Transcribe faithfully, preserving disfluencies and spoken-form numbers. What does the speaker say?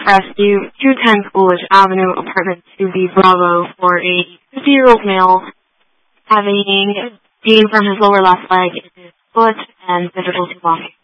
Rescue, two ten Coolidge Avenue, apartment two B Bravo, for a fifty-year-old male having pain from his lower left leg, his foot, and difficulty walking.